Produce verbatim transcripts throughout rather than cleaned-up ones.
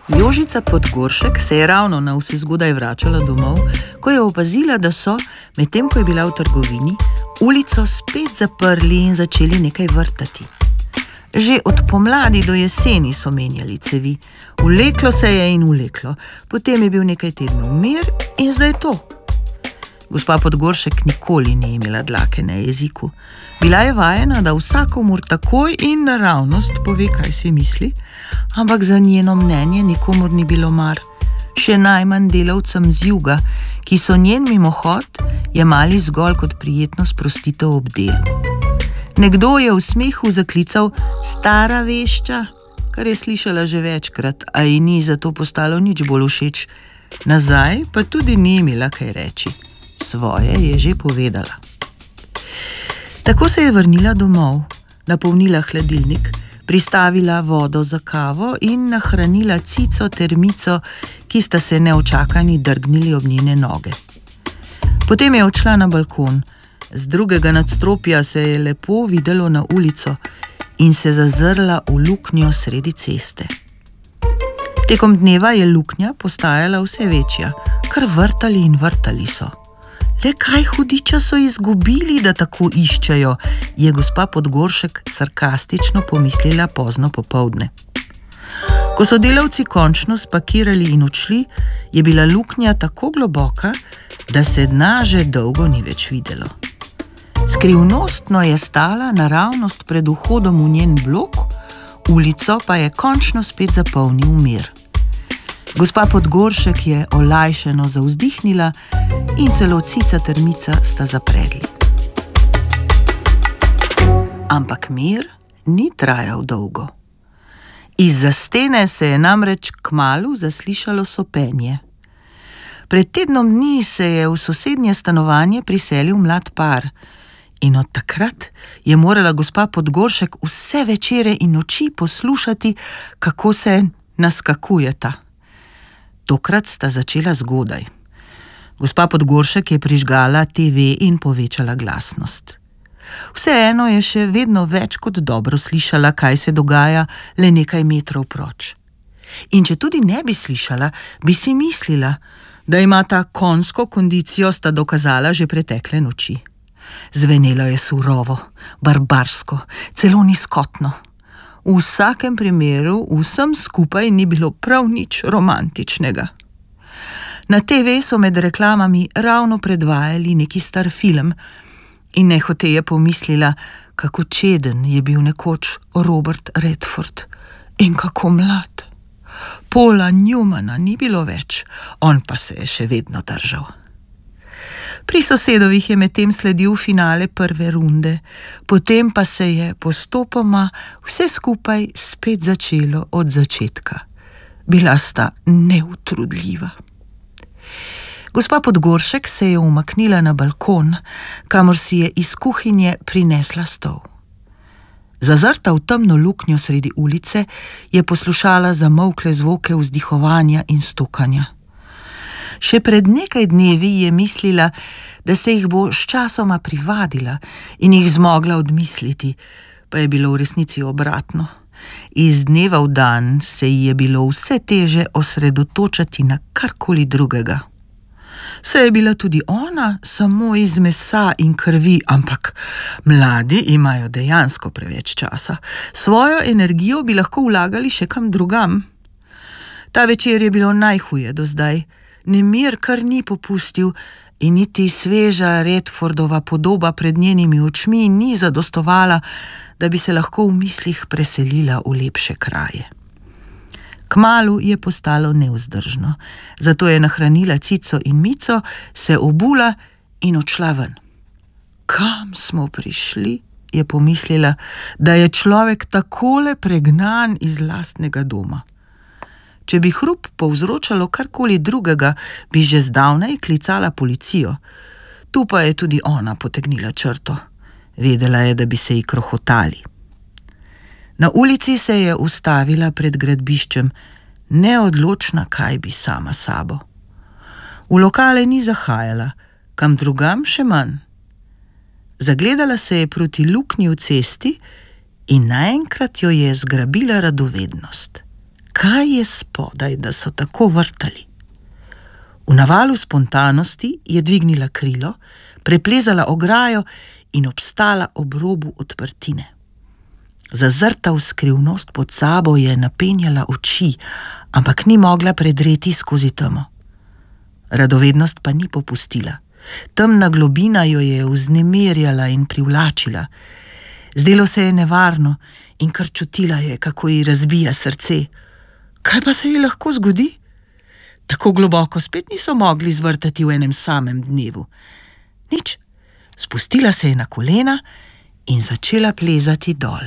Jožica Podgoršek se je ravno navsezgodaj vračala domov, ko je opazila, da so, medtem ko je bila v trgovini, ulico spet zaprli in začeli nekaj vrtati. Že od pomladi do jeseni so menjali cevi. Vleklo se je in vleklo, potem je bil nekaj tednov mir in zdaj to. Gospa Podgoršek nikoli ni imela dlake na jeziku. Bila je vajena, da vsakomur takoj in naravnost pove, kaj si misli, ampak za njeno mnenje nikomur ni bilo mar. Še najmanj delavcem z juga, ki so njen mimohod jemali zgolj kot prijetno sprostitev ob delu. Nekdo je v smehu zaklical stara vešča, kar je slišala že večkrat, a ji ni zato postalo nič bolj všeč. Nazaj pa tudi ni imela kaj reči. Svoje je že povedala. Tako se je vrnila domov, napolnila hladilnik, pristavila vodo za kavo in nahranila Cico ter Mico, ki sta se neočakani drgnili ob njene noge. Potem je odšla na balkon. Z drugega nadstropja se je lepo videlo na ulico in se zazrla v luknjo sredi ceste. Tekom dneva je luknja postajala vse večja, kar vrtali in vrtali so. Le kaj hudiča so izgubili, da tako iščejo, je gospa Podgoršek sarkastično pomislila pozno popoldne. Ko so delavci končno spakirali in odšli, je bila luknja tako globoka, da se dna že dolgo ni več videlo. Skrivnostno je stala naravnost pred vhodom v njen blok, ulico pa je končno spet zapolnil mir. Gospa Podgoršek je olajšano zavzdihnila in celo Cica ter Mica sta zapredli. Ampak mir ni trajal dolgo. Izza stene se je namreč kmalu zaslišalo sopenje. Pred tednom dni se je v sosednje stanovanje priselil mlad par in od takrat je morala gospa Podgoršek vse večere in noči poslušati, kako se naskakujeta. Tokrat sta začela zgodaj. Gospa Podgoršek je prižgala te ve in povečala glasnost. Vseeno je še vedno več kot dobro slišala, kaj se dogaja le nekaj metrov proč. In če tudi ne bi slišala, bi si mislila, da ima ta konjsko kondicijo, sta dokazala že pretekle noči. Zvenelo je surovo, barbarsko, celo nizkotno. V vsakem primeru vsem skupaj ni bilo prav nič romantičnega. Na te ve so med reklamami ravno predvajali neki star film in nehote je pomislila, kako čeden je bil nekoč Robert Redford in kako mlad. Paula Newmana ni bilo več, on pa se je še vedno držal. Pri sosedovih je medtem sledil finale prve runde, potem pa se je postopoma vse skupaj spet začelo od začetka. Bila sta neutrudljiva. Gospa Podgoršek se je umaknila na balkon, kamor si je iz kuhinje prinesla stol. Zazrta v temno luknjo sredi ulice je poslušala zamolkle zvoke vzdihovanja in stokanja. Še pred nekaj dnevi je mislila, da se jih bo sčasoma privadila in jih zmogla odmisliti, pa je bilo v resnici obratno. Iz dneva v dan se ji je bilo vse teže osredotočati na karkoli drugega. Se je bila tudi ona samo iz mesa in krvi, ampak mladi imajo dejansko preveč časa. Svojo energijo bi lahko vlagali še kam drugam. Ta večer je bilo najhuje do zdaj. Nemir kar ni popustil in niti sveža Redfordova podoba pred njenimi očmi ni zadostovala, da bi se lahko v mislih preselila v lepše kraje. Kmalu je postalo nevzdržno, zato je nahranila Cico in Mico, se obula in odšla ven. Kam smo prišli, je pomislila, da je človek takole pregnan iz lastnega doma. Če bi hrup povzročalo karkoli drugega, bi že zdavnaj klicala policijo. Tu pa je tudi ona potegnila črto. Vedela je, da bi se ji krohotali. Na ulici se je ustavila pred gradbiščem, neodločna, kaj bi sama sabo. V lokale ni zahajala, kam drugam še manj. Zagledala se je proti luknji v cesti in naenkrat jo je zgrabila radovednost. kaj je spodaj, da so tako vrtali. V navalu spontanosti je dvignila krilo, preplezala ograjo in obstala ob robu odprtine. Zazrta v skrivnost pod sabo je napenjala oči, ampak ni mogla predreti skozi temo. Radovednost pa ni popustila. Temna globina jo je vznemirjala in privlačila. Zdelo se je nevarno in kar čutila je, kako ji razbija srce. Kaj pa se ji lahko zgodi? Tako globoko spet niso mogli zvrtati v enem samem dnevu. Nič. Spustila se je na kolena in začela plezati dol.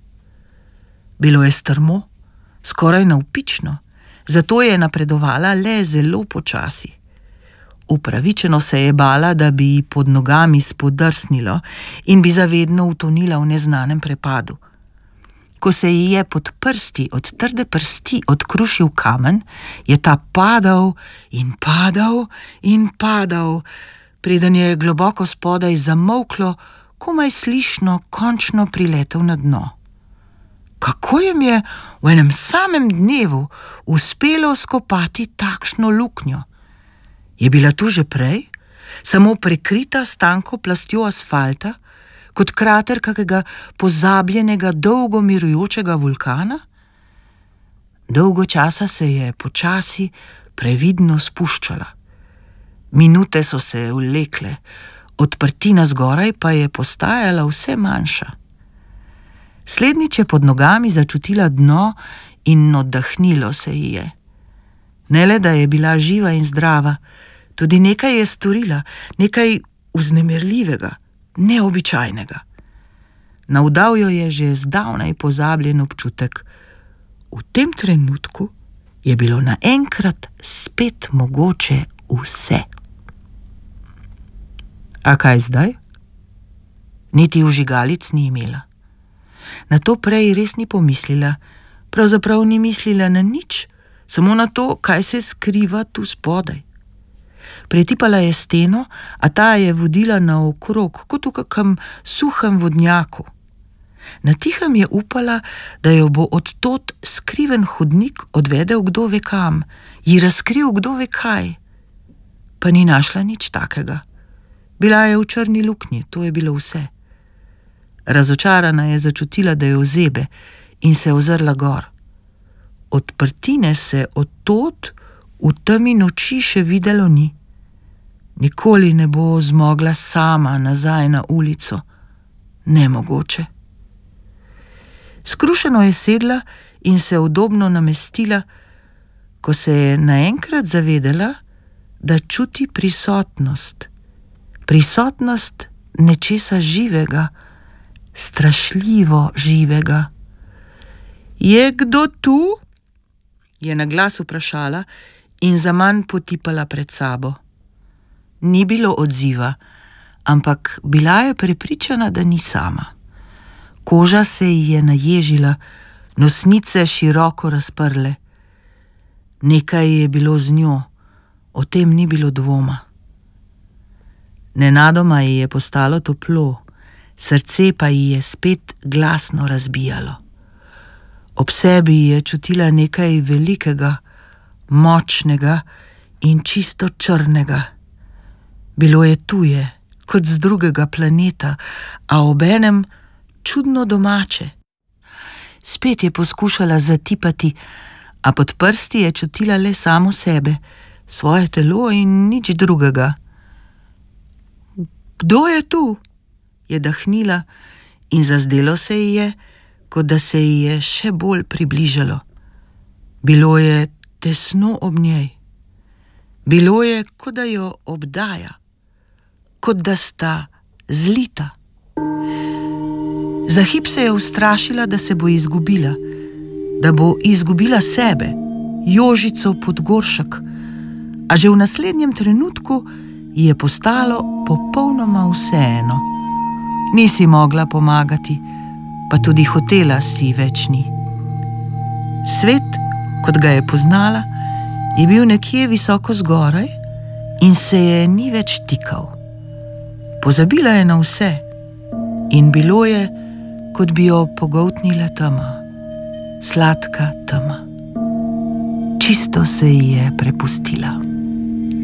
Bilo je strmo, skoraj navpično, zato je napredovala le zelo počasi. Upravičeno se je bala, da bi ji pod nogami spodrsnilo in bi zavedno utonila v neznanem prepadu. Ko se ji je pod prsti od trde prsti odkrušil kamen, je ta padal in padal in padal, preden je globoko spodaj zamolklo, komaj slišno končno priletel na dno. Kako jim je v enem samem dnevu uspelo skopati takšno luknjo? Je bila tu že prej, samo prekrita s tanko plastjo asfalta, kot krater kakega pozabljenega dolgo mirujočega vulkana? Dolgo časa se je počasi, previdno spuščala. Minute so se vlekle, odprtina zgoraj pa je postajala vse manjša. Slednjič je pod nogami začutila dno in oddahnilo se ji je. Ne le, da je bila živa in zdrava, tudi nekaj je storila, nekaj vznemirljivega, neobičajnega. Navdal jo je že zdavnaj pozabljen občutek. V tem trenutku je bilo naenkrat spet mogoče vse. A kaj zdaj? Niti vžigalic ni imela. Na to prej res ni pomislila, pravzaprav ni mislila na nič, samo na to, kaj se skriva tu spodaj. Pretipala je steno, a ta je vodila naokrog, kot v kakem suhem vodnjaku. Na tihem je upala, da jo bo odtod skriven hodnik odvedel kdo ve kam, ji razkril kdo ve kaj. Pa ni našla nič takega. Bila je v črni luknji, to je bilo vse. Razočarana je začutila, da jo zebe, in se ozrla gor. Odprtine se odtod v temi noči še videlo ni. Nikoli ne bo zmogla sama nazaj na ulico. Nemogoče. Skrušeno je sedla in se udobno namestila, ko se je naenkrat zavedela, da čuti prisotnost. Prisotnost nečesa živega, strašljivo živega. Je kdo tu? Je na glas vprašala in zaman potipala pred sabo. Ni bilo odziva, ampak bila je prepričana, da ni sama. Koža se ji je naježila, nosnice široko razprle. Nekaj je bilo z njo, o tem ni bilo dvoma. Nenadoma ji je postalo toplo, srce pa ji je spet glasno razbijalo. Ob sebi je čutila nekaj velikega, močnega in čisto črnega. Bilo je tuje, kot z drugega planeta, a obenem čudno domače. Spet je poskušala zatipati, a pod prsti je čutila le samo sebe, svoje telo in nič drugega. Kdo je tu? Je dahnila in zazdelo se ji je, kot da se ji je še bolj približalo. Bilo je tesno ob njej. Bilo je, kot da jo obdaja, kot da sta zlita. Za hip se je ustrašila, da se bo izgubila, da bo izgubila sebe, Jožico Podgoršek, a že v naslednjem trenutku ji je postalo popolnoma vseeno. Nisi mogla pomagati, pa tudi hotela si več ni. Svet, kot ga je poznala, je bil nekje visoko zgoraj in se je ni več tikal. Pozabila je na vse in bilo je, kot bi jo pogoltnila tema, sladka tema. čisto se ji je prepustila.